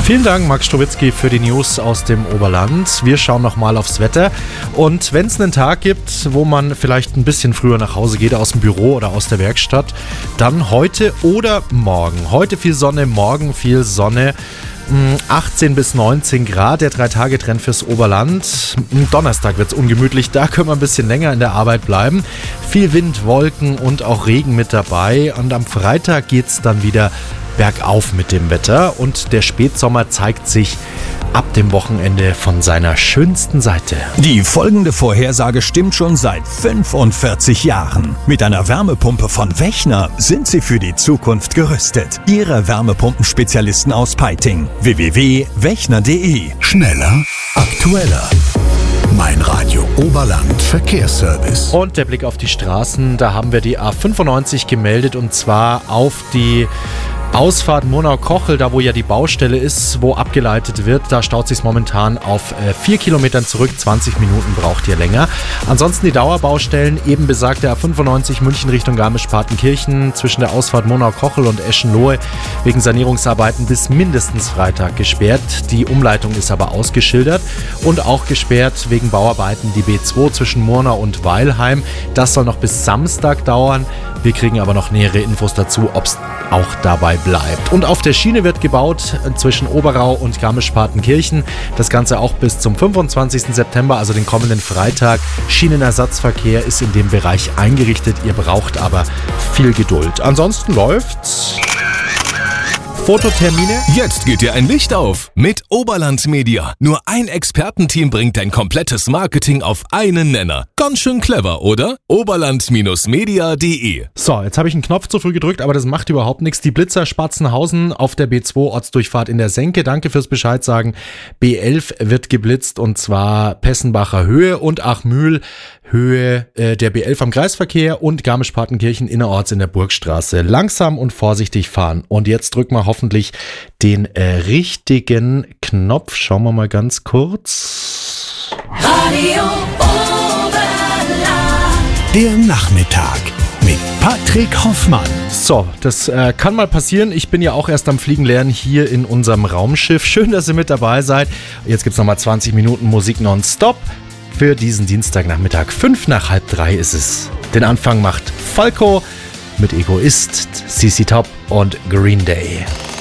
Vielen Dank, Max Strowitzki, für die News aus dem Oberland. Wir schauen nochmal aufs Wetter. Und wenn es einen Tag gibt, wo man vielleicht ein bisschen früher nach Hause geht, aus dem Büro oder aus der Werkstatt, dann heute oder morgen. Heute viel Sonne, morgen viel Sonne. 18 bis 19 Grad, der 3-Tage-Trend fürs Oberland. Donnerstag wird es ungemütlich, da können wir ein bisschen länger in der Arbeit bleiben. Viel Wind, Wolken und auch Regen mit dabei. Und am Freitag geht es dann wieder bergauf mit dem Wetter und der Spätsommer zeigt sich ab dem Wochenende von seiner schönsten Seite. Die folgende Vorhersage stimmt schon seit 45 Jahren. Mit einer Wärmepumpe von Wechner sind Sie für die Zukunft gerüstet. Ihre Wärmepumpenspezialisten aus Peiting. www.wechner.de. Schneller, aktueller. Mein Radio Oberland Verkehrsservice. Und der Blick auf die Straßen, da haben wir die A95 gemeldet und zwar auf die Ausfahrt Murnau-Kochel, da wo ja die Baustelle ist, wo abgeleitet wird, da staut sich momentan auf 4 Kilometern zurück, 20 Minuten braucht ihr länger. Ansonsten die Dauerbaustellen, eben besagte A95 München Richtung Garmisch-Partenkirchen zwischen der Ausfahrt Murnau-Kochel und Eschenlohe wegen Sanierungsarbeiten bis mindestens Freitag gesperrt. Die Umleitung ist aber ausgeschildert und auch gesperrt wegen Bauarbeiten die B2 zwischen Murnau und Weilheim. Das soll noch bis Samstag dauern. Wir kriegen aber noch nähere Infos dazu, ob es auch dabei bleibt. Und auf der Schiene wird gebaut zwischen Oberau und Garmisch-Partenkirchen. Das Ganze auch bis zum 25. September, also den kommenden Freitag. Schienenersatzverkehr ist in dem Bereich eingerichtet. Ihr braucht aber viel Geduld. Ansonsten läuft's. Fototermine? Jetzt geht dir ein Licht auf mit Oberland Media. Nur ein Expertenteam bringt dein komplettes Marketing auf einen Nenner. Ganz schön clever, oder? Oberland-media.de. So, jetzt habe ich einen Knopf zu früh gedrückt, aber das macht überhaupt nichts. Die Blitzer Spatzenhausen auf der B2 Ortsdurchfahrt in der Senke. Danke fürs Bescheid sagen. B11 wird geblitzt und zwar Pessenbacher Höhe und Achmühl Höhe der B11 am Kreisverkehr und Garmisch-Partenkirchen innerorts in der Burgstraße. Langsam und vorsichtig fahren. Und jetzt drücken wir hoffentlich den richtigen Knopf. Schauen wir mal ganz kurz. Radio Oberland. Der Nachmittag mit Patrick Hoffmann. So, das kann mal passieren. Ich bin ja auch erst am Fliegen lernen hier in unserem Raumschiff. Schön, dass ihr mit dabei seid. Jetzt gibt es nochmal 20 Minuten Musik nonstop. Für diesen Dienstagnachmittag. 2:55 ist es. Den Anfang macht Falco mit Egoist, CC Top und Green Day.